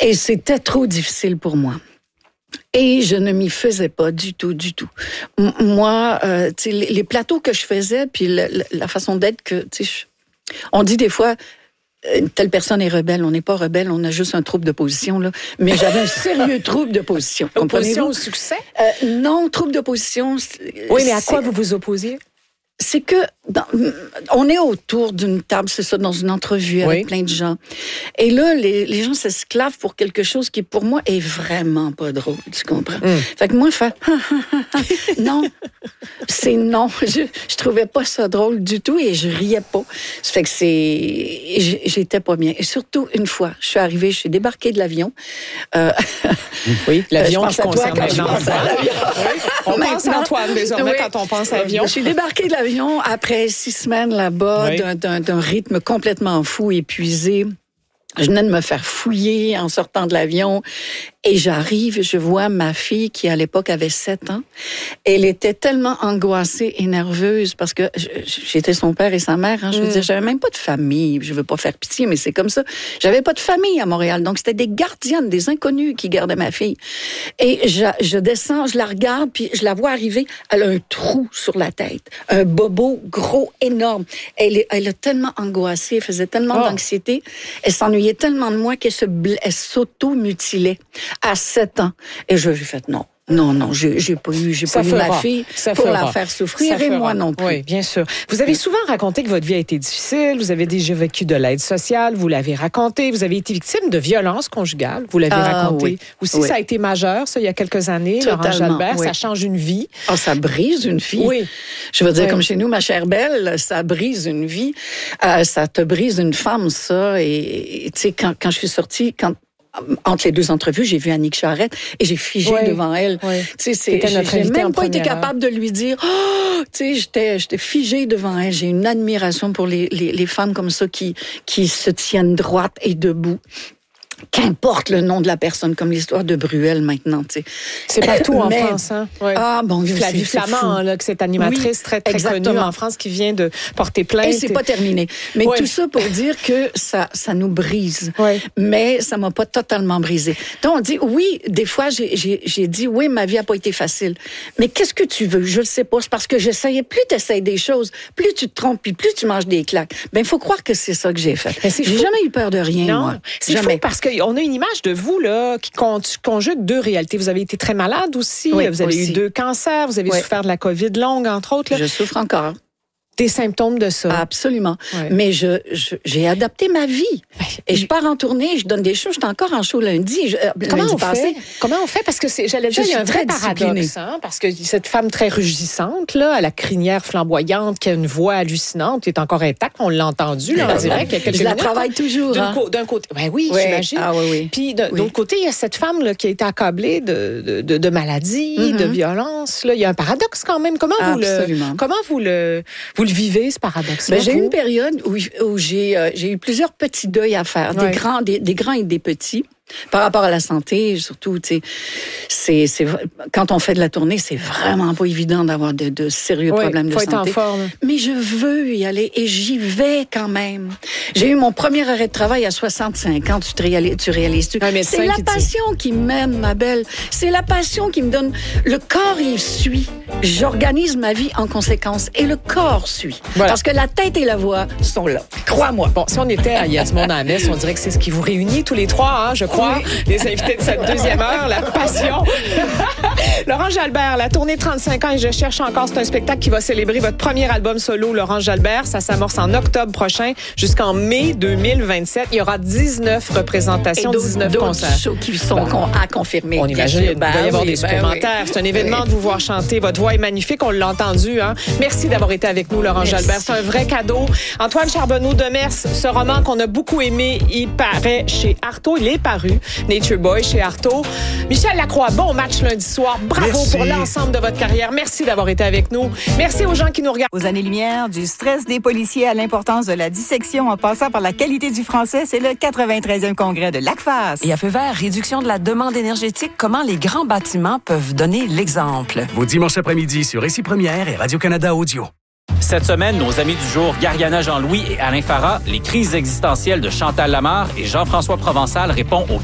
Et c'était trop difficile pour moi. Et je ne m'y faisais pas du tout. Moi, tu sais, les plateaux que je faisais, puis la façon d'être que, tu sais, on dit des fois, telle personne est rebelle. On n'est pas rebelle, on a juste un trouble de position, là. Mais j'avais un sérieux trouble de position. Opposition au succès? Non, trouble de position. Oui, mais à quoi vous vous opposiez? C'est que on est autour d'une table, c'est ça, dans une entrevue avec plein de gens. Et là, les gens s'esclavent pour quelque chose qui, pour moi, est vraiment pas drôle, tu comprends? Fait que moi, non, c'est non. Je trouvais pas ça drôle du tout et je riais pas. Ça fait que j'étais pas bien. Et surtout, une fois, je suis arrivée, je suis débarquée de l'avion. Oui, l'avion qui concerne On pense à Antoine désormais quand on pense à l'avion. Je suis débarquée de l'avion après 6 semaines là-bas, d'un rythme complètement fou, épuisé. Je venais de me faire fouiller en sortant de l'avion. Et j'arrive, je vois ma fille qui, à l'époque, avait 7 ans. Elle était tellement angoissée et nerveuse parce que j'étais son père et sa mère. Hein, je veux dire, j'avais même pas de famille. Je veux pas faire pitié, mais c'est comme ça. J'avais pas de famille à Montréal. Donc, c'était des gardiennes, des inconnus qui gardaient ma fille. Et je descends, je la regarde, puis je la vois arriver. Elle a un trou sur la tête. Un bobo gros, énorme. Elle a tellement angoissé, elle faisait tellement d'anxiété. Elle s'ennuyait tellement de moi qu'elle s'auto-mutilait. À 7 ans. Et je lui ai fait non, j'ai pas eu ma fille pour la faire souffrir et moi non plus. Oui, bien sûr. Vous avez souvent raconté que votre vie a été difficile, vous avez déjà vécu de l'aide sociale, vous l'avez raconté, vous avez été victime de violences conjugales, vous l'avez raconté. Oui. Aussi, ça a été majeur, ça, il y a quelques années, Laurent Jalbert, ça change une vie. Ça brise une vie. Oui. Je veux dire, comme chez nous, ma chère belle, ça brise une vie. Ça te brise une femme, ça. Et tu sais, quand je suis sortie, entre les 2 entrevues, j'ai vu Annick Charrette et j'ai figé devant elle. Tu sais, j'ai même pas été capable de lui dire. Tu sais, j'étais figée devant elle. J'ai une admiration pour les femmes comme ça qui se tiennent droites et debout. Qu'importe le nom de la personne, comme l'histoire de Bruel maintenant, tu sais. C'est partout en France, hein? Oui. Ah, bon, Flavie Flamand, là, cette animatrice très connue en France qui vient de porter plainte. Et c'est pas terminé. Mais tout ça pour dire que ça nous brise. Mais ça m'a pas totalement brisé. Donc, on dit, oui, des fois, j'ai dit, oui, ma vie a pas été facile. Mais qu'est-ce que tu veux? Je le sais pas. C'est parce que j'essayais. Plus t'essayes des choses, plus tu te trompes, puis plus tu manges des claques. Ben, il faut croire que c'est ça que j'ai fait. J'ai jamais eu peur de rien, moi. C'est fou parce qu'on a une image de vous là qui conjugue 2 réalités. Vous avez été très malade aussi. Vous avez eu 2 cancers. Vous avez souffert de la COVID longue, entre autres. Là. Je souffre encore. Des symptômes de ça. Absolument. Mais j'ai adapté ma vie. Et je pars en tournée, je donne des shows. J'étais encore en show lundi. Comment on fait? Parce que j'allais dire, il y a un vrai paradoxe. Hein? Parce que cette femme très rugissante, là, à la crinière flamboyante, qui a une voix hallucinante, qui est encore intacte, on l'a entendu là, en direct. Il y a quelques minutes, la travaille toujours. D'un côté. Ben oui, j'imagine. Ah, oui. Puis d'autre côté, il y a cette femme là, qui a été accoblée de maladies, de violences. Là. Il y a un paradoxe quand même. Comment vous le vivez, ce paradoxe? J'ai eu une période où j'ai eu plusieurs petits deuils à faire, des grands et des petits. Par rapport à la santé, surtout, tu sais, quand on fait de la tournée, c'est vraiment pas évident d'avoir de sérieux problèmes de santé. Faut être en forme. Mais je veux y aller et j'y vais quand même. J'ai eu mon premier arrêt de travail à 65 ans. Tu réalises-tu? C'est la passion qui m'aime, ma belle. C'est la passion qui me donne. Le corps, il suit. J'organise ma vie en conséquence et le corps suit. Voilà. Parce que la tête et la voix sont là. Crois-moi. Bon, si on était à Y a du monde à la messe, on dirait que c'est ce qui vous réunit tous les 3, hein, je crois. Les invités de cette 2e heure, la passion. Laurent Jalbert, la tournée 35 ans et je cherche encore, c'est un spectacle qui va célébrer votre premier album solo, Laurent Jalbert. Ça s'amorce en octobre prochain jusqu'en mai 2027. Il y aura 19 représentations, 19 concerts. Shows qui sont à confirmer. On imagine qu'il doit y avoir des supplémentaires. C'est un événement de vous voir chanter. Votre voix est magnifique, on l'a entendu. Hein? Merci d'avoir été avec nous, Laurent Jalbert. C'est un vrai cadeau. Antoine Charbonneau de Demers, ce roman qu'on a beaucoup aimé, il paraît chez Artaud. Il est paru. Nature Boy chez Artaud. Michel Lacroix, bon match lundi soir. Bravo pour l'ensemble de votre carrière. Merci d'avoir été avec nous. Merci aux gens qui nous regardent. Aux années-lumière, du stress des policiers à l'importance de la dissection en passant par la qualité du français, c'est le 93e congrès de l'ACFAS. Et à feu vert, réduction de la demande énergétique, comment les grands bâtiments peuvent donner l'exemple. Vos dimanches après-midi sur Récit Première et Radio-Canada Audio. Cette semaine, nos amis du jour, Gariana Jean-Louis et Alain Farah, les crises existentielles de Chantal Lamarre et Jean-François Provençal répondent aux